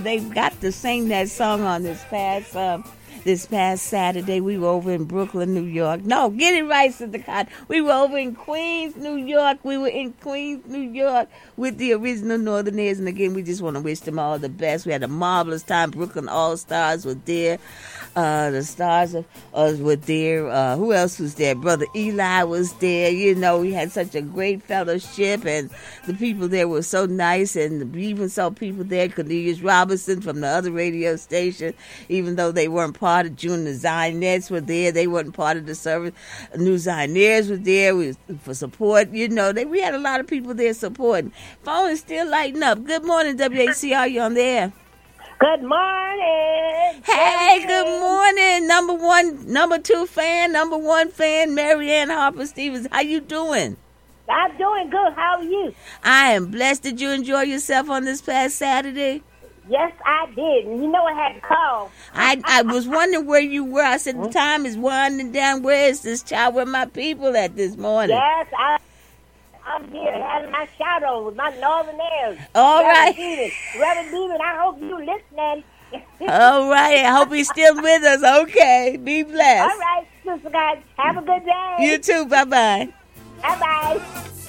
They got to sing that song on this past Saturday. We were over in Brooklyn, New York. No, get it right, Sister Cotton. We were over in Queens, New York. We were in Queens, New York with the original Northernaires. And again, we just want to wish them all the best. We had a marvelous time. Brooklyn All-Stars were there. The Stars were there. Who else was there? Brother Eli was there. You know, we had such a great fellowship, and the people there were so nice. And we even saw people there, Cornelius Robinson from the other radio station, even though they weren't part of June. The Zionettes were there. They weren't part of the service. New Zioneers were there for support. You know, we had a lot of people there supporting. Phone is still lighting up. Good morning, WACR. You on the air? Good morning. Hey, good morning. Number two fan, number one fan, Marianne Harper Stevens. How you doing? I'm doing good. How are you? I am blessed. Did you enjoy yourself on this past Saturday? Yes, I did. And you know I had to call. I was wondering where you were. I said, the time is winding down. Where is this child? Where are my people at this morning? Yes, I'm here having my shadow with my Northernaires. All right. Reverend Beeman, I hope you listening. All right. I hope he's still with us. Okay. Be blessed. All right, sister guys. Have a good day. You too. Bye-bye. Bye-bye.